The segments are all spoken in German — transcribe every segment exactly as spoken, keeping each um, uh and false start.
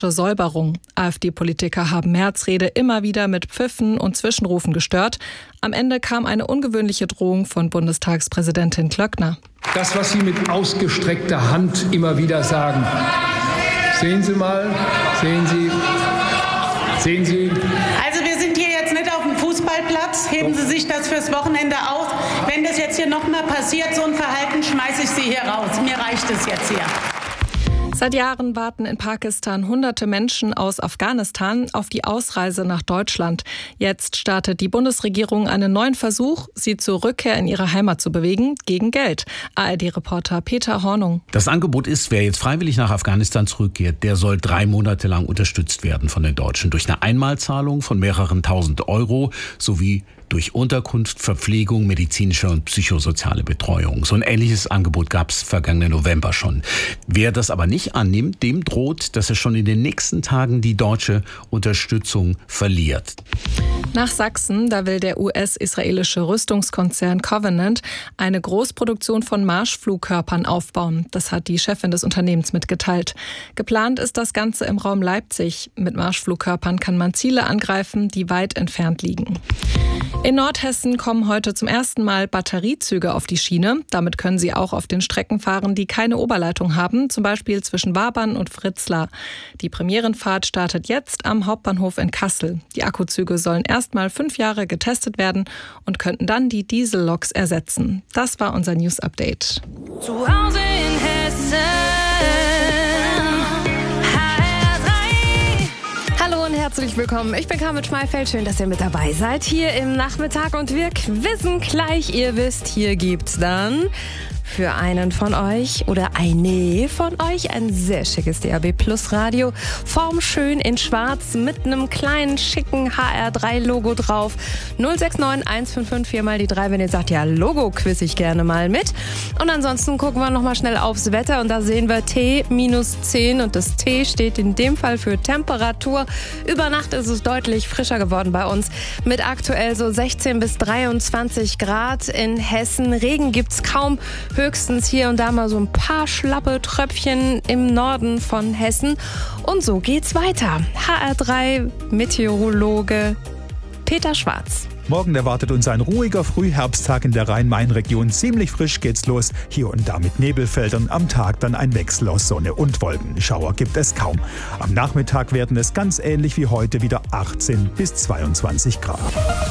Säuberung. AfD-Politiker haben Merz' Rede immer wieder mit Pfiffen und Zwischenrufen gestört. Am Ende kam eine ungewöhnliche Drohung von Bundestagspräsidentin Klöckner. Das, was Sie mit ausgestreckter Hand immer wieder sagen. Sehen Sie mal, sehen Sie, sehen Sie. Also wir sind hier jetzt nicht auf dem Fußballplatz. Heben Sie sich das fürs Wochenende auf. Wenn das jetzt hier nochmal passiert, so ein Verhalten, schmeiße ich Sie hier raus. Mir reicht es jetzt hier. Seit Jahren warten in Pakistan hunderte Menschen aus Afghanistan auf die Ausreise nach Deutschland. Jetzt startet die Bundesregierung einen neuen Versuch, sie zur Rückkehr in ihre Heimat zu bewegen, gegen Geld. A R D-Reporter Peter Hornung. Das Angebot ist, wer jetzt freiwillig nach Afghanistan zurückkehrt, der soll drei Monate lang unterstützt werden von den Deutschen durch eine Einmalzahlung von mehreren tausend Euro sowie durch Unterkunft, Verpflegung, medizinische und psychosoziale Betreuung. So ein ähnliches Angebot gab es vergangenen November schon. Wer das aber nicht annimmt, dem droht, dass er schon in den nächsten Tagen die deutsche Unterstützung verliert. Nach Sachsen, da will der U S-israelische Rüstungskonzern Covenant eine Großproduktion von Marschflugkörpern aufbauen. Das hat die Chefin des Unternehmens mitgeteilt. Geplant ist das Ganze im Raum Leipzig. Mit Marschflugkörpern kann man Ziele angreifen, die weit entfernt liegen. In Nordhessen kommen heute zum ersten Mal Batteriezüge auf die Schiene. Damit können sie auch auf den Strecken fahren, die keine Oberleitung haben, zum Beispiel zwischen Wabern und Fritzlar. Die Premierenfahrt startet jetzt am Hauptbahnhof in Kassel. Die Akkuzüge sollen erst mal fünf Jahre getestet werden und könnten dann die Dieselloks ersetzen. Das war unser News-Update. Zu Hause in Hessen. Herzlich willkommen, ich bin Carmen Schmeifeld, schön, dass ihr mit dabei seid hier im Nachmittag und wir quizzen gleich, ihr wisst, hier gibt's dann für einen von euch oder eine von euch ein sehr schickes D A B Plus Radio, formschön in schwarz mit einem kleinen schicken H R drei Logo drauf. null sechs neun eins fünf fünf vier mal die drei, wenn ihr sagt, ja, Logo quiz ich gerne mal mit. Und ansonsten gucken wir nochmal schnell aufs Wetter und da sehen wir T minus zehn und das T steht in dem Fall für Temperatur. Über Nacht ist es deutlich frischer geworden bei uns mit aktuell so sechzehn bis dreiundzwanzig Grad in Hessen. Regen gibt's kaum. Höchstens hier und da mal so ein paar schlappe Tröpfchen im Norden von Hessen. Und so geht's weiter. H R drei Meteorologe Peter Schwarz. Morgen erwartet uns ein ruhiger Frühherbsttag in der Rhein-Main-Region. Ziemlich frisch geht's los. Hier und da mit Nebelfeldern. Am Tag dann ein Wechsel aus Sonne und Wolken. Schauer gibt es kaum. Am Nachmittag werden es ganz ähnlich wie heute wieder achtzehn bis zweiundzwanzig Grad.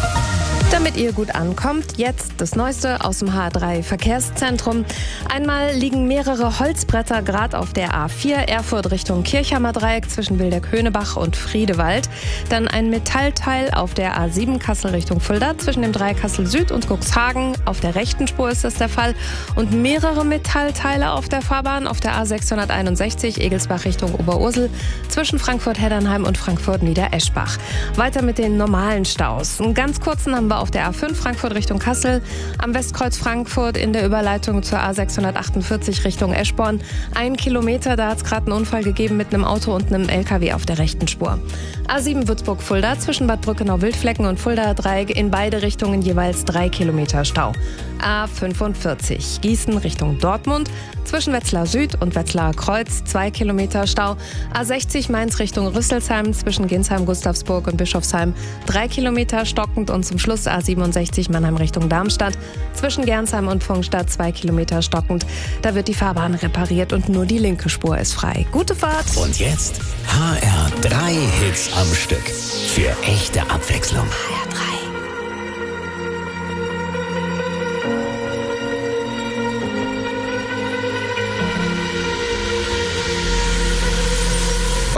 Damit ihr gut ankommt, jetzt das Neueste aus dem H R drei Verkehrszentrum. Einmal liegen mehrere Holzbretter gerade auf der A vier Erfurt Richtung Kirchhammer Dreieck zwischen Wildeck-Höhnebach und Friedewald. Dann ein Metallteil auf der A sieben Kassel Richtung Fulda zwischen dem Dreieck Kassel Süd und Cuxhagen. Auf der rechten Spur ist das der Fall. Und mehrere Metallteile auf der Fahrbahn auf der A sechshunderteinundsechzig Egelsbach Richtung Oberursel zwischen Frankfurt-Heddernheim und Frankfurt-Niedereschbach. Weiter mit den normalen Staus. Einen ganz kurzen haben wir auf der A fünf Frankfurt Richtung Kassel, am Westkreuz Frankfurt in der Überleitung zur A sechshundertachtundvierzig Richtung Eschborn. Ein Kilometer, da hat es gerade einen Unfall gegeben mit einem Auto und einem L K W auf der rechten Spur. A sieben Würzburg-Fulda zwischen Bad Brückenau-Wildflecken und Fulda-Dreieck in beide Richtungen jeweils drei Kilometer Stau. A fünfundvierzig Gießen Richtung Dortmund zwischen Wetzlar Süd und Wetzlar Kreuz zwei Kilometer Stau. A sechzig Mainz Richtung Rüsselsheim zwischen Ginsheim, Gustavsburg und Bischofsheim drei Kilometer stockend und zum Schluss A siebenundsechzig Mannheim Richtung Darmstadt zwischen Gernsheim und Pfungstadt zwei Kilometer stockend. Da wird die Fahrbahn repariert und nur die linke Spur ist frei. Gute Fahrt! Und jetzt H R drei Hits am Stück für echte Abwechslung.